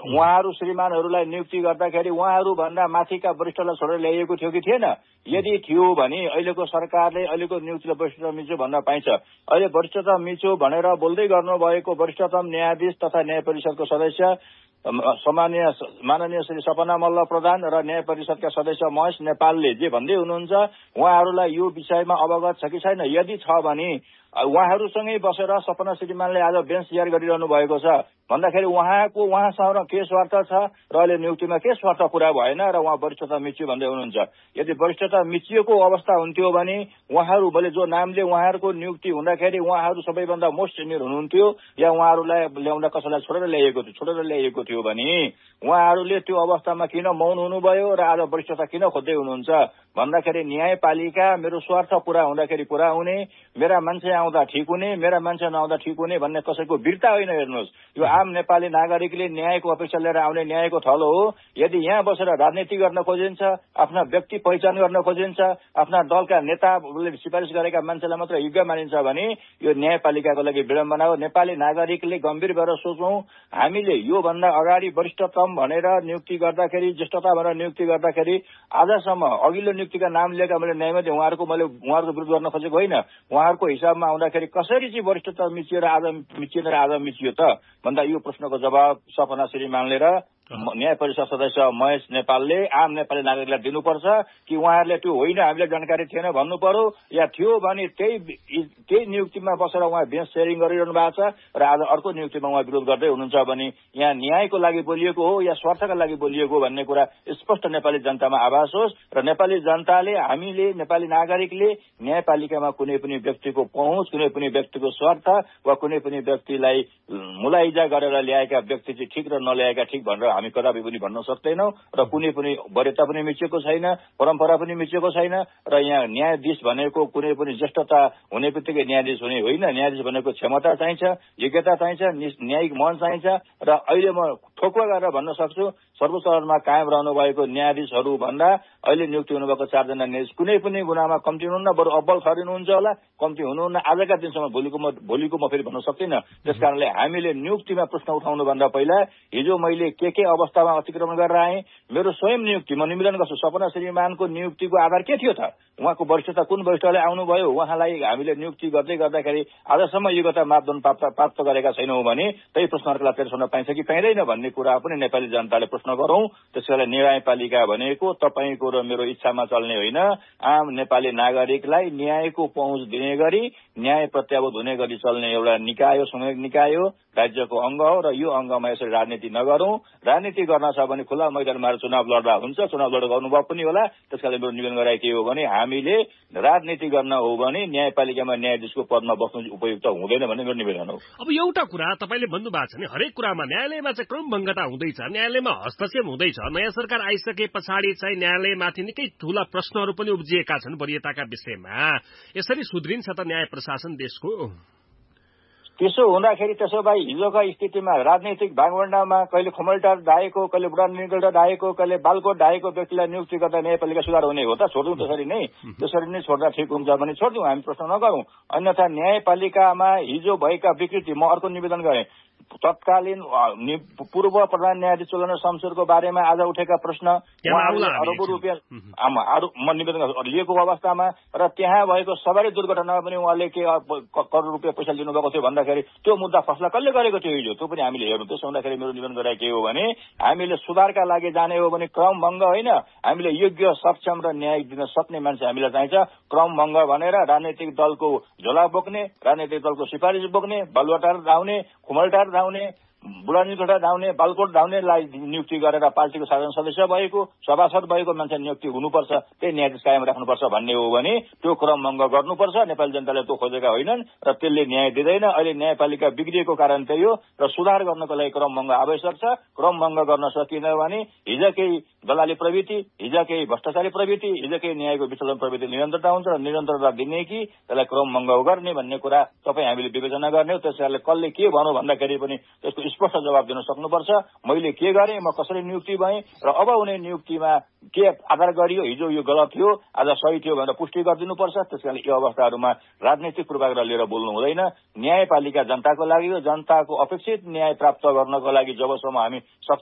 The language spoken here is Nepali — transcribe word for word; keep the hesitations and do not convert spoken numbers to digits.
उहाँहरू श्रीमानहरूलाई नियुक्ति गर्दाखेरि उहाँहरू भन्दा माथिका वरिष्ठलाई छोडेर ल्याइएको थियो कि थिएन? यदि थियो भने अहिलेको सरकारले अहिलेको नियुक्तिलाई वरिष्ठतम मिच्यो भन्न पाइन्छ। अहिले वरिष्ठतम मिच्यो भनेर बोल्दै गर्नुभएको वरिष्ठतम न्यायाधीश तथा न्याय परिषदको सदस्य सम्माननीय माननीय श्री सपना मल्ल प्रधान र न्याय परिषदका सदस्य महेश नेपालले जे भन्दै हुनुहुन्छ उहाँहरूलाई यो विषयमा अवगत छ कि छैन? यदि छ भने उहाँहरूसँगै बसेर सपना श्रीमानले आज बेन्च तयार गरिरहनु भएको छ भन्दाखेरि उहाँको उहाँसँग के स्वार्थ छ र अहिले नियुक्तिमा के स्वार्थ पुरा भएन र उहाँ वरिष्ठता मिच्यो भन्दै हुनुहुन्छ। यदि वरिष्ठता मिचिएको अवस्था हुन्थ्यो भने उहाँहरू भले जो नामले उहाँहरूको नियुक्ति हुँदाखेरि उहाँहरू सबैभन्दा मोस्ट सिनियर हुनुहुन्थ्यो या उहाँहरूलाई ल्याउँदा कसैलाई छोडेर ल्याइएको थियो छोडेर ल्याइएको थियो भने उहाँहरूले त्यो अवस्थामा किन मौन हुनुभयो र आज वरिष्ठता किन खोज्दै हुनुहुन्छ भन्दाखेरि न्यायपालिका मेरो स्वार्थ पुरा हुँदाखेरि पुरा हुने, मेरा मान्छे आउँदा ठिक हुने, मेरा मान्छे नआउँदा ठिक हुने भन्ने कसैको वीरता होइन। हेर्नुहोस्, यो आम नेपाली नागरिकले न्यायको अपेक्षा लिएर आउने न्यायको थलो हो। यदि यहाँ बसेर राजनीति गर्न खोजिन्छ, आफ्ना व्यक्ति पहिचान गर्न खोजिन्छ, आफ्ना दलका नेताले सिफारिस गरेका मान्छेलाई मात्र योग्य मानिन्छ भने यो न्यायपालिकाको लागि विडम्बना हो। नेपाली नागरिकले गम्भीर भएर सोचौं, हामीले योभन्दा अगाडि वरिष्ठतम भनेर नियुक्ति गर्दाखेरि, ज्येष्ठता भनेर नियुक्ति गर्दाखेरि आजसम्म अघिल्लो नियुक्तिका नाम लिएका मैले न्यायमन्त्री उहाँहरूको मैले उहाँहरूको विरोध गर्न खोजेको होइन। उहाँहरूको हिसाबमा आउँदाखेरि कसरी चाहिँ वरिष्ठता मिचियो र आज मिचिएन र आज मिचियो त भन्दा यो प्रश्नको जवाब सपना श्रीमानले र न्याय परिषद सदस्य महेश नेपालले आम नेपाली नागरिकलाई दिनुपर्छ कि उहाँहरूले त्यो होइन हामीलाई जानकारी थिएन भन्नु पर्यो, या थियो भने त्यही त्यही नियुक्तिमा बसेर उहाँ बेन्च सेयरिङ गरिरहनु भएको छ र आज अर्को नियुक्तिमा उहाँ विरोध गर्दै हुनुहुन्छ भने यहाँ न्यायको लागि बोलिएको हो या स्वार्थका लागि बोलिएको भन्ने कुरा स्पष्ट नेपाली जनतामा आभास होस् र नेपाली जनताले हामीले नेपाली नागरिकले न्यायपालिकामा कुनै पनि व्यक्तिको पहुँच, कुनै पनि व्यक्तिको स्वार्थ वा कुनै पनि व्यक्तिलाई मुलाइजा गरेर ल्याएका व्यक्ति चाहिँ ठिक र नल्याएका ठिक भनेर हामी कदापि पनि भन्न सक्दैनौं र कुनै पनि वरियता पनि मिचिएको छैन, परम्परा पनि मिचिएको छैन र यहाँ न्यायाधीश भनेको कुनै पनि ज्येष्ठता हुने बित्तिकै न्यायाधीश हुने होइन। न्यायाधीश भनेको क्षमता चाहिन्छ, योग्यता चाहिन्छ, न्यायिक मन चाहिन्छ र अहिले म ठोकुवा गरेर भन्न सक्छु सर्वोच्च अदालतमा कायम रहनु भएको न्यायाधीशहरू भन्दा अहिले नियुक्ति हुनुभएको चारजना न्यायाधीश कुनै पनि गुनामा कम्ती हुनुहुन्न, बरु अब्बल ठहरिनुहुन्छ होला, कम्ती हुनुहुन्न। आजका दिनसम्म भोलिको म भोलिको म फेरि भन्न सक्दिनँ। त्यसकारणले हामीले नियुक्तिमा प्रश्न उठाउनुभन्दा पहिला हिजो मैले के के अवस्थामा अतिक्रमण गरेर आएँ, मेरो स्वयं नियुक्ति म निवेदन गर्छु सपना श्रीमानको नियुक्तिको आधार के थियो त? उहाँको वरिष्ठता कुन वरिष्ठले आउनुभयो, उहाँलाई हामीले नियुक्ति गर्दै गर्दाखेरि आजसम्म योग्यता मापदण्ड प्राप्त प्राप्त गरेका छैनौँ भने त्यही प्रश्नहरूलाई पेश गर्न पाइन्छ कि पाइँदैन भन्ने कुरा पनि नेपाली जनताले प्रश्न गरौँ। त्यसैले न्यायपालिका भनेको तपाईँको र मेरो इच्छामा चल्ने होइन, आम नेपाली नागरिकलाई न्यायको पहुँच दिने गरी न्याय प्रत्याभूत हुने गरी चल्ने एउटा निकाय हो, संवैधानिक निकाय हो, राज्यको अङ्ग हो र यो अङ्गमा यसरी राजनीति नगरौँ। राजनीति गर्न छ भने खुला मैदानमा चुनाव लड्दा हुन्छ, चुनाव लड्दा गर्नुभयो पनि होला। त्यसकारण मेरो निवेदन गराए के हो भने हामीले राजनीति गर्न हो भने न्यायपालिकामा न्यायाधीशको पदमा बस्नु उपयुक्त हुँदैन भन्ने मेरो निवेदन हो। अब एउटा कुरा तपाईँले भन्नुभएको छ नि, हरेक कुरामा न्यायालयमा चाहिँ क्रमभङ्गता हुँदैछ, न्यायालयमा हस्तक्षेप हुँदैछ। नयाँ सरकार आइसके पछाडि चाहिँ न्यायालयमाथि निकै ठूला प्रश्नहरू पनि उब्जिएका छन् वरियताका विषयमा। यसरी सुध्रिन्छ त न्याय प्रशासन देशको? त्यसो हुँदाखेरि त्यसो भए हिजोका स्थितिमा राजनैतिक भागभण्डामा कहिले खमलटार ढाएको, कहिले बुढा निगल्टा ढाएको, कहिले बालकोट ढाएको व्यक्तिलाई नियुक्ति गर्दा न्यायपालिका सुधार हुने हो त? छोड्यौँ त्यसरी नै, त्यसरी नै छोड्दा ठिक हुन्छ भने छोडिदिउँ, हामी प्रश्न नगरौँ। अन्यथा न्यायपालिकामा हिजो भएका विकृति, म अर्को निवेदन गरेँ, तत्कालीन पूर्व प्रधान न्यायाधीश चोलन शमशेरको बारेमा आज उठेका प्रश्न, अरबौं रुपियाँ म निवेदन लिएको अवस्थामा र त्यहाँ भएको सवारी दुर्घटनामा पनि उहाँले के करोड रुपियाँ पैसा लिनुभएको थियो भन्दाखेरि त्यो मुद्दा फैसला कसले गरेको थियो हिजो? त्यो पनि हामीले हेर्नु। त्यसो हुँदाखेरि मेरो निवेदन गरे के हो भने हामीले सुधारका लागि जाने हो भने क्रमभङ्ग होइन, हामीले योग्य, सक्षम र न्याय दिन सक्ने मान्छे हामीलाई चाहिन्छ। क्रमभङ्ग भनेर राजनैतिक दलको झोला बोक्ने, राजनैतिक दलको सिफारिस बोक्ने, बालुवाटार धाउने, खुमलटार धाउने, बुढानीकोटा धाउने, बालकोट धाउनेलाई नियुक्ति गरेर पार्टीको साधारण सदस्य भएको, सभासद भएको मान्छे नियुक्ति हुनुपर्छ, त्यही न्यायाधीश कायम राख्नुपर्छ भन्ने हो भने त्यो क्रमभङ्ग गर्नुपर्छ। नेपाली जनताले त्यो खोजेका होइनन् र त्यसले न्याय दिँदैन। अहिले न्यायपालिका बिग्रिएको कारण त्यही हो र सुधार गर्नको लागि क्रमभङ्ग आवश्यक छ। क्रमभङ्ग गर्न सकिन भने हिजकै दलाली प्रवृत्ति, हिजकै भ्रष्टाचारी प्रवृत्ति, हिजकै न्यायको विचलन प्रवृत्ति निरन्तरता हुन्छ र निरन्तरता दिने कि त्यसलाई क्रमभङ्ग गर्ने भन्ने कुरा तपाईँ हामीले विवेचना गर्ने हो। त्यसैले कसले के भन्यो भन्दाखेरि पनि त्यसको स्पष्ट जवाब दिन सक्नुपर्छ। मैले के गरेँ, म कसरी नियुक्ति भएँ र अब हुने नियुक्तिमा के आधार गरियो, हिजो यो गलत थियो, आज सही थियो भनेर पुष्टि गरिदिनुपर्छ। त्यसकारण यो अवस्थाहरूमा राजनैतिक पूर्वाग्रह लिएर बोल्नु हुँदैन। न्यायपालिका जनताको लागि हो, जनताको अपेक्षित न्याय प्राप्त गर्नको लागि जबसम्म हामी